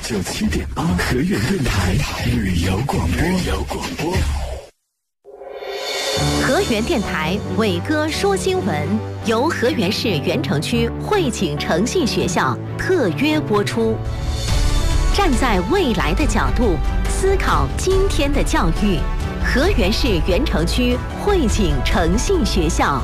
97.8河源电台旅游广播。 河源电台伟哥说新闻由河源市源城区汇景诚信学校特约播出。站在未来的角度思考今天的教育，河源市源城区汇景诚信学校。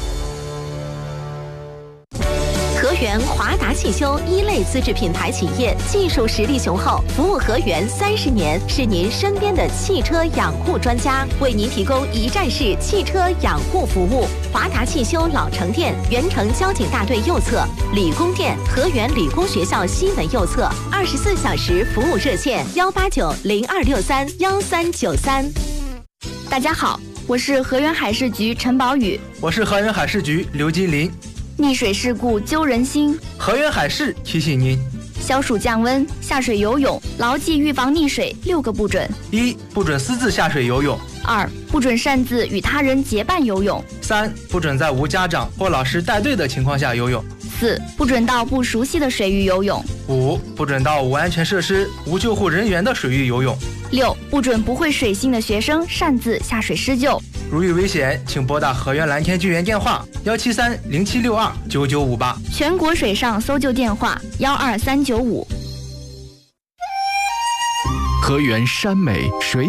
河源华达汽修一类资质品牌企业，技术实力雄厚，服务河源30年，是您身边的汽车养护专家，为您提供一站式汽车养护服务。华达汽修老城店，源城交警大队右侧；理工店，河源理工学校西门右侧，24小时服务热线189-0263-1393。 大家好，我是河源海事局陈宝宇， 我是河源海事局刘金林。 溺水事故揪人心， 河源海事提醒您： 消暑降温，下水游泳，牢记预防溺水6个不准 ：1. 不准私自下水游泳 ；2. 不准擅自与他人结伴游泳 ；3. 不准在无家长或老师带队的情况下游泳 ；4. 不准到不熟悉的水域游泳 ；5. 不准到无安全设施、无救护人员的水域游泳 ；6. 不准不会水性的学生擅自下水施救。 如遇危险，请拨打河源蓝天救援电话173-0762-9958， 全国水上搜救电话12395。 河源山美水